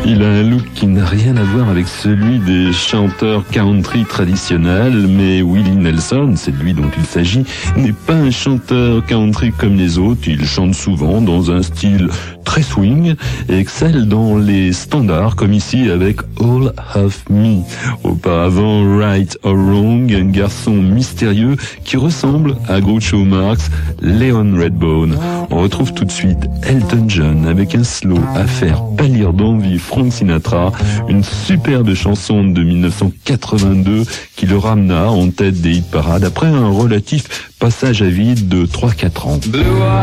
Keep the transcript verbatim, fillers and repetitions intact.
Il a un look qui n'a rien à voir avec celui des chanteurs country traditionnels, mais Willie Nelson, c'est de lui dont il s'agit, n'est pas un chanteur country comme les autres. Il chante souvent dans un style très swing et excelle dans les standards, comme ici avec All of Me. Auparavant, Right or Wrong, un garçon mystérieux qui ressemble à Groucho Marx, Léon Redbone. On retrouve tout de suite Elton John avec un slow à faire pâlir d'envie Frank Sinatra, une superbe chanson de mille neuf cent quatre-vingt-deux qui le ramena en tête des hit parades après un relatif passage à vide de trois à quatre ans.